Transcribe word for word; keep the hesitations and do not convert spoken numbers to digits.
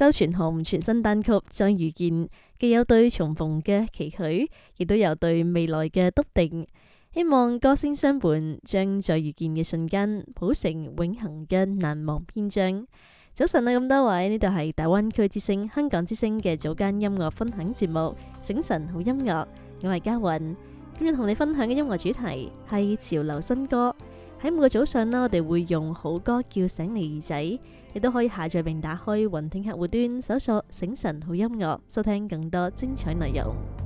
周傳雄全新單曲《再遇見》，既有對重逢嘅期許，亦都有對未來嘅篤定。希望歌聲相伴，將再遇見嘅瞬間譜成永恆嘅難忘篇章。早晨啊，咁多位，呢度係大灣區之聲、香港之聲嘅早間音樂分享節目《醒晨好音樂》，我係嘉韻。今日同你分享嘅音樂主題係潮流新歌。喺每個早上呢，我哋會用好歌叫醒你耳仔，亦都可以下載並打開雲聽客戶端，搜索醒晨好音樂，收聽更多精彩內容。